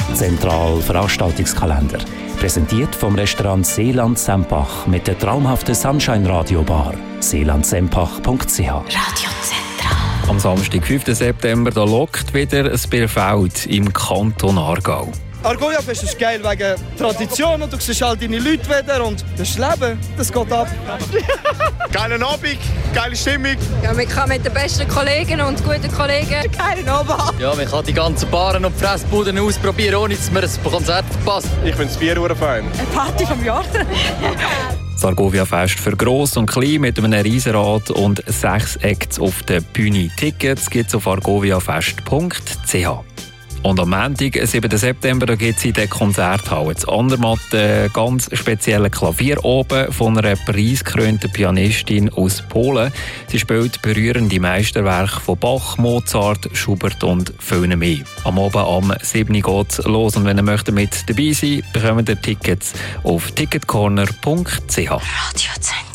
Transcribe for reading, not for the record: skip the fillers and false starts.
Zentral Veranstaltungskalender. Präsentiert vom Restaurant Seeland Sempach mit der traumhaften Sunshine Radio Bar. seelandsempach.ch. Radio Zentral. Am Samstag, 5. September, da lockt wieder ein Bierfeld im Kanton Aargau. Argoia-Fest ist geil wegen Tradition und du siehst all deine Leute wieder und das Leben, das geht ab. Geilen Abend, geile Stimmung. Ja, man kann mit den besten Kollegen und guten Kollegen geilen Abend haben. Ja, man kann die ganzen Baren und Fressbuden ausprobieren, ohne dass man ein Konzert verpasst. Ich finde das Bier fein. Eine Party vom Jahr. Das Argovia-Fest für Gross und Klein mit einem Riesenrad und 6 Acts auf der Bühne. Tickets gibt es auf argoviafest.ch. Und am Montag, 7. September, da gibt es in der Konzerthalle in Andermatt einen ganz speziellen Klavier oben von einer preisgekrönten Pianistin aus Polen. Sie spielt berührende Meisterwerke von Bach, Mozart, Schubert und viel mehr. Am Abend am 7. geht es los und wenn ihr möchtet mit dabei sein, bekommt ihr Tickets auf ticketcorner.ch. Radio Zentral.